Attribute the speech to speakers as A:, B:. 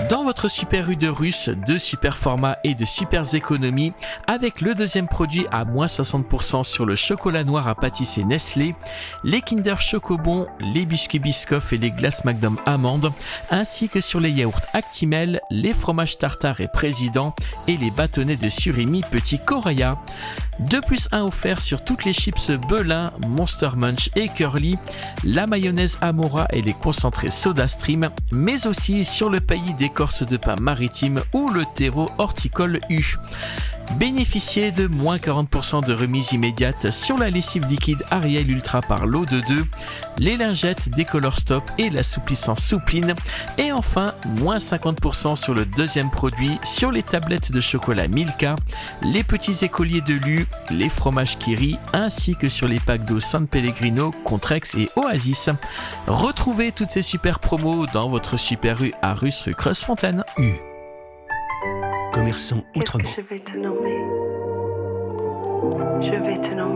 A: Dans votre Super U de Russe, de super formats et de super économies, avec le deuxième produit à moins 60% sur le chocolat noir à pâtisser Nestlé, les Kinder Chocobon, les biscuits Biscoff et les glaces Magnum Amandes, ainsi que sur les yaourts Actimel, les fromages Tartare et Président et les bâtonnets de surimi Petit Coraya. 2+1 offert sur toutes les chips Belin, Monster Munch et Curly, la mayonnaise Amora et les concentrés SodaStream, mais aussi sur le pays d'écorce de pain maritime ou le terreau horticole U. Bénéficiez de moins 40% de remise immédiate sur la lessive liquide Ariel Ultra par lot de 2, les lingettes Décolor Stop et l'assouplissant Soupline, et enfin moins 50% sur le deuxième produit sur les tablettes de chocolat Milka, les petits écoliers de Lu, les fromages Kiri, ainsi que sur les packs d'eau San Pellegrino, Contrex et Oasis. Retrouvez toutes ces super promos dans votre Super U à Russe rue Creuse-Fontaine.
B: U. Commerçant autrement.
C: Je vais te nommer. Je vais te nommer.